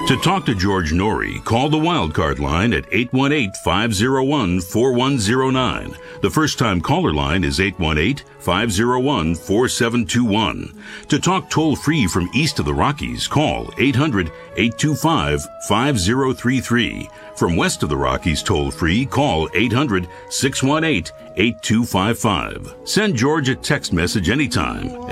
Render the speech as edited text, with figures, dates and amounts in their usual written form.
To talk to George Norrie, call the Wildcard line at 818-501-4109. The first-time caller line is 818-501-4721. To talk toll-free from east of the Rockies, call 800-825-5033. From west of the Rockies toll-free, call 800-618-8255. Send George a text message anytime